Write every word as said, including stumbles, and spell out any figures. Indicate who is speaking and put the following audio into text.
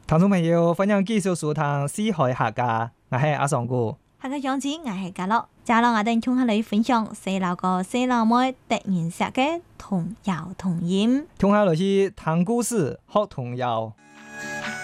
Speaker 1: 聽眾朋友，歡迎繼續收聽《四海客家》，我係阿尚哥。
Speaker 2: 下個樣子我係嘉樂，接落我哋同下你分享細路哥細路妹突然寫嘅童謠童音。
Speaker 1: 聽下來是聽故事學童謠。